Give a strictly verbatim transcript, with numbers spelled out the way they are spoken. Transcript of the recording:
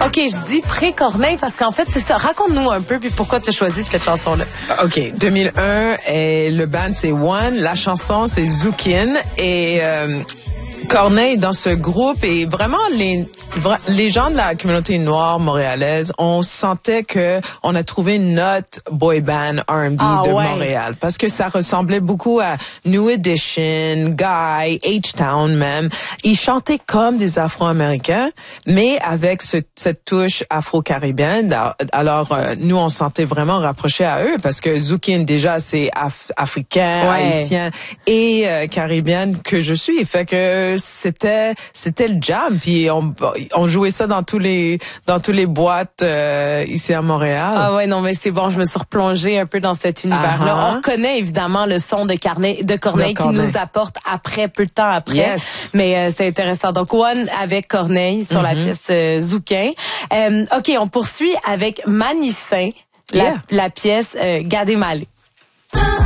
OK, je dis pré-Corneille parce qu'en fait, c'est ça. Raconte-nous un peu puis pourquoi tu as choisi cette chanson-là. OK, deux mille un, et le band, c'est One. La chanson, c'est Zoukin. Et... Euh, Corneille dans ce groupe et vraiment les les gens de la communauté noire montréalaise, on sentait que on a trouvé notre boy band R and B ah, de ouais. Montréal parce que ça ressemblait beaucoup à New Edition, Guy, H-Town même. Ils chantaient comme des Afro-Américains, mais avec ce, cette touche afro-caribéenne. Alors euh, nous on se sentait vraiment rapprochés à eux parce que Zoukin déjà c'est af- africain, ouais. haïtien et euh, caribéenne que je suis. Fait que c'était c'était le jam puis on on jouait ça dans tous les dans tous les boîtes euh, ici à Montréal. Ah ouais non mais c'est bon, je me suis replongée un peu dans cet univers là. Uh-huh. On reconnaît évidemment le son de Corneille de Corneille qui Corneille. nous apporte après peu de temps après. Yes. Mais euh, c'est intéressant. Donc One avec Corneille sur mm-hmm. la pièce euh, Zoukin. Euh, OK, on poursuit avec Manissin, la, yeah. la pièce euh, Gadé Malé.